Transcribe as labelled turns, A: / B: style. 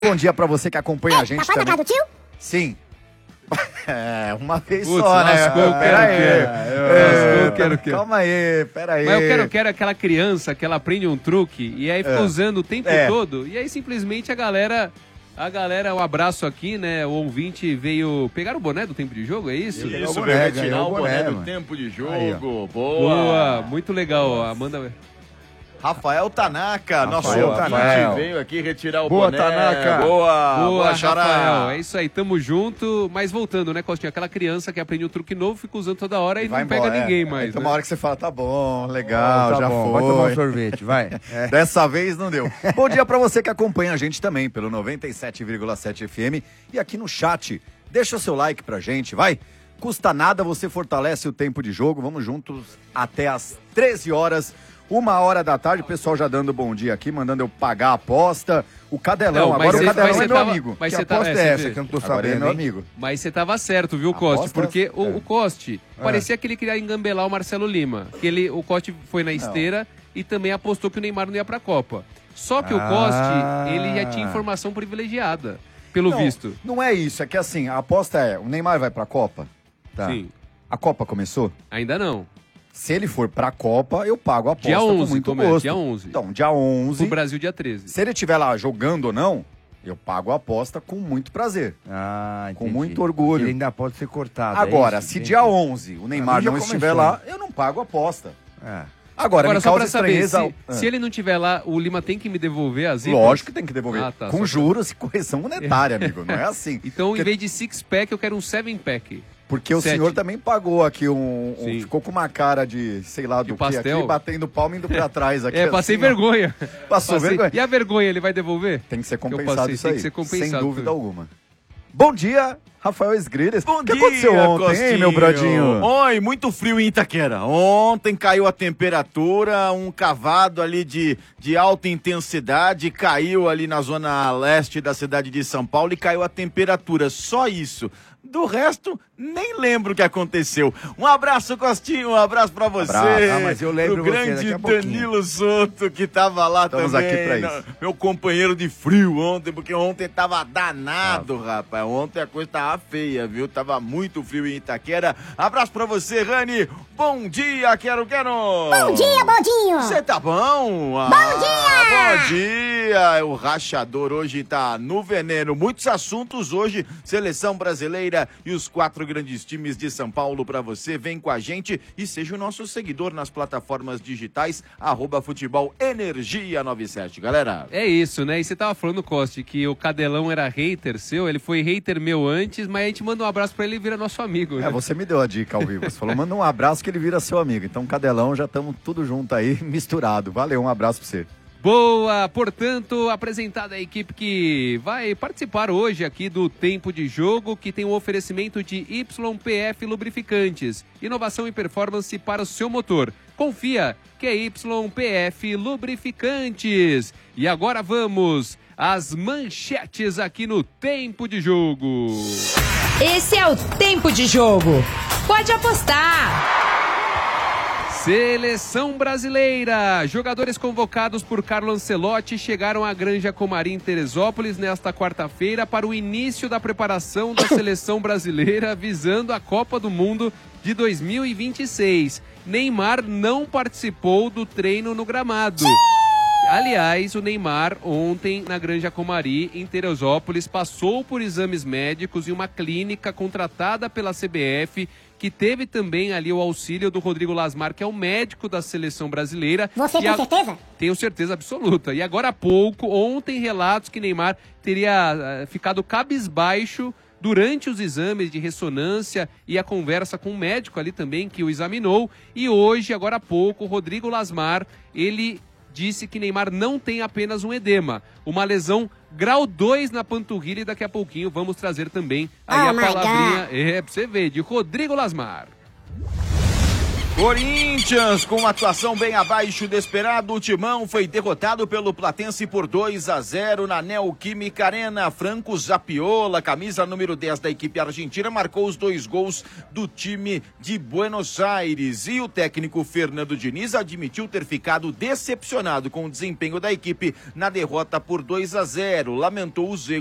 A: Bom dia pra você que acompanha a gente
B: papai
A: também.
B: da casa do tio?
A: Sim. Uma vez
C: Putz,
A: só, né?
C: lascou, quero.
A: Calma aí, pera aí.
C: Mas eu quero aquela criança que ela aprende um truque e aí fica usando o tempo todo. E aí simplesmente a galera, um abraço aqui, né? O ouvinte veio pegar o boné do tempo de jogo, é isso?
D: Isso, veio retirar o boné do tempo de jogo. Aí,
C: boa, muito legal, Amanda.
D: Rafael Tanaka, nosso
A: Rafael.
D: veio aqui retirar o
E: boa,
D: boné.
E: Tanaka.
C: Boa,
D: Xará.
C: Rafael. É isso aí, tamo junto. Mas voltando, né, Costinha? Aquela criança que aprende um truque novo, fica usando toda hora e não pega ninguém mais.
A: Então
C: né?
A: uma hora que você fala, tá bom, legal, já
E: bom,
A: foi.
E: vai tomar um sorvete, vai.
A: Dessa vez não deu. Bom dia pra você que acompanha a gente também pelo 97,7 FM e aqui no chat. Deixa o seu like pra gente, vai. Custa nada, você fortalece o tempo de jogo. Vamos juntos até às 13 horas. 1h da tarde, o pessoal já dando bom dia aqui, mandando eu pagar a aposta. O Cadelão,
C: Não,
A: agora o Cadelão é meu
C: tava,
A: amigo.
C: Mas
E: Que
C: você
E: aposta é essa que eu não tô
A: Agora
E: sabendo,
A: é meu
E: hein?
A: amigo.
C: Mas você tava certo, viu, Coste? Porque o Coste parecia que ele queria engambelar o Marcelo Lima. Que o Coste foi na esteira e também apostou que o Neymar não ia pra Copa. Só que o Coste, ele já tinha informação privilegiada, pelo visto.
A: Não é isso, é que assim, a aposta é, o Neymar vai pra Copa? Tá.
C: Sim.
A: A Copa começou?
C: Ainda não.
A: Se ele for pra Copa, eu pago a aposta
C: Dia 11,
A: com muito
C: começa,
A: gosto.
C: dia 11.
A: Então, dia 11.
C: O Brasil, dia 13.
A: Se ele estiver lá jogando ou não, eu pago a aposta com muito prazer.
E: Entendi.
A: Com muito orgulho.
E: Ele ainda pode ser cortado.
A: Agora,
E: é isso?
A: se dia 11 o Neymar não estiver lá, eu não pago a aposta. Agora me
C: só
A: causa
C: pra saber,
A: estranheza...
C: se ele não tiver lá, o Lima tem que me devolver as IPAs?
A: Lógico que tem que devolver.
C: Ah, tá,
A: com
C: só
A: juros e correção monetária, amigo. Não é assim.
C: Então, em vez de six-pack, eu quero um 7-pack.
A: Porque o senhor também pagou aqui
C: Sim.
A: ficou com uma cara de, sei lá, do que
C: pastel.
A: aqui, batendo palma indo pra trás aqui.
C: Passei
A: assim,
C: vergonha.
A: Passou vergonha.
C: E a vergonha, ele vai devolver?
A: Tem que ser
C: Que eu
A: compensado
C: passei,
A: isso
C: tem
A: aí.
C: que ser compensado.
A: Sem dúvida alguma. Bom dia, Rafael Esgrides.
D: Bom
A: O que
D: dia,
A: aconteceu ontem,
D: Costinho.
A: hein, meu brodinho?
D: Oi, muito frio em Itaquera. Ontem caiu a temperatura, um cavado ali de alta intensidade, caiu ali na zona leste da cidade de São Paulo e caiu a temperatura, só isso. Do resto, nem lembro o que aconteceu. Um abraço, Costinho, um abraço pra você.
E: Mas eu lembro
D: pro
E: você
D: grande
E: daqui a pouquinho.
D: Danilo Soto, que tava lá
A: Estamos
D: também.
A: aqui pra isso.
D: Meu companheiro de frio ontem, porque ontem tava danado, rapaz. Ontem a coisa tava feia, viu? Tava muito frio em Itaquera. Abraço pra você, Rani. Bom dia, quero.
B: Bom dia, Bodinho!
D: Você tá bom?
B: Bom dia!
D: Bom dia! O rachador hoje tá no veneno. Muitos assuntos hoje. Seleção brasileira e os 4 grandes times de São Paulo pra você. Vem com a gente e seja o nosso seguidor nas plataformas digitais, @futebolenergia97, galera.
C: É isso, né? E você tava falando, Coste, que o Cadelão era hater seu, ele foi hater meu antes, mas a gente manda um abraço pra ele e vira nosso amigo, né?
A: Você me deu a dica ao vivo. Você falou, manda um abraço que ele vira seu amigo. Então, Cadelão, já estamos tudo junto aí, misturado. Valeu, um abraço pra você.
C: Boa, portanto, apresentada a equipe que vai participar hoje aqui do Tempo de Jogo, que tem um oferecimento de YPF Lubrificantes, inovação e performance para o seu motor. Confia que é YPF Lubrificantes. E agora vamos às manchetes aqui no Tempo de Jogo.
F: Esse é o Tempo de Jogo. Pode apostar.
C: Seleção brasileira. Jogadores convocados por Carlo Ancelotti chegaram à Granja Comari em Teresópolis nesta quarta-feira para o início da preparação da seleção brasileira visando a Copa do Mundo de 2026. Neymar não participou do treino no gramado. Aliás, o Neymar ontem na Granja Comari, em Teresópolis, passou por exames médicos em uma clínica contratada pela CBF, que teve também ali o auxílio do Rodrigo Lasmar, que é o médico da seleção brasileira.
B: Você tem certeza?
C: Tenho certeza absoluta. E agora há pouco, ontem, relatos que Neymar teria ficado cabisbaixo durante os exames de ressonância e a conversa com o médico ali também, que o examinou. E hoje, agora há pouco, o Rodrigo Lasmar, ele disse que Neymar não tem apenas um edema, uma lesão grau 2 na panturrilha, e daqui a pouquinho vamos trazer também aí a palavrinha, pra você ver, de Rodrigo Lasmar.
D: Corinthians, com uma atuação bem abaixo do esperado, o Timão foi derrotado pelo Platense por 2-0 na Neoquímica Arena. Franco Zapiola, camisa número 10 da equipe argentina, marcou os 2 gols do time de Buenos Aires. E o técnico Fernando Diniz admitiu ter ficado decepcionado com o desempenho da equipe na derrota por 2-0. Lamentou os erros